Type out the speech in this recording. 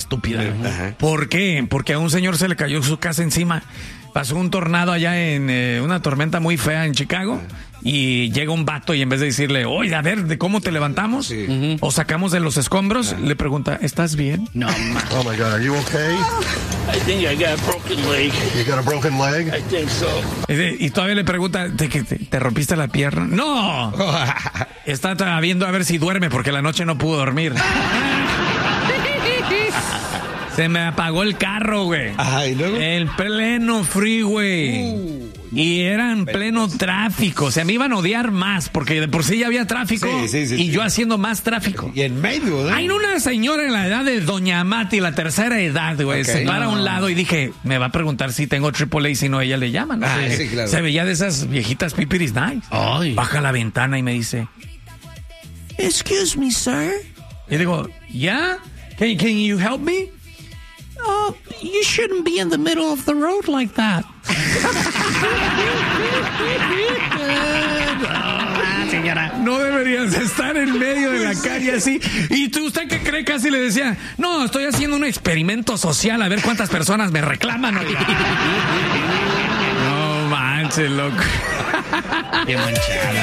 estúpida. Ajá. ¿Por qué? Porque a un señor se le cayó su casa encima. Pasó un tornado allá en una tormenta muy fea en Chicago. Y llega un vato y en vez de decirle, oye, a ver, ¿de cómo te levantamos? Sí. O sacamos de los escombros, le pregunta, ¿estás bien? No, man. Oh my God, are you okay? I think I got a broken leg. You got a broken leg? I think so. Y todavía le pregunta, ¿te rompiste la pierna? ¡No! Está viendo a ver si duerme porque la noche no pudo dormir. Se me apagó el carro, güey. Ajá, ¿y luego? El pleno freeway. Y era en pleno tráfico. O sea, me iban a odiar más porque de por sí ya había tráfico. Sí, y yo haciendo más tráfico. Y en medio, ¿no? Hay una señora en la edad de Doña Mati, la tercera edad, güey. Ok. Se para a un lado y dije, me va a preguntar si tengo AAA, si no ella le llama, ¿no? Ah, sí, claro. Se veía de esas viejitas pipiris nice. Ay. Baja la ventana y me dice, excuse me, sir. Y digo, yeah? Can you help me? You shouldn't be in the middle of the road like that. Señora. No deberías estar en medio de la calle así. ¿Y usted qué cree? Casi le decía, no, estoy haciendo un experimento social a ver cuántas personas me reclaman. Oiga. No manches, loco. Qué manchada.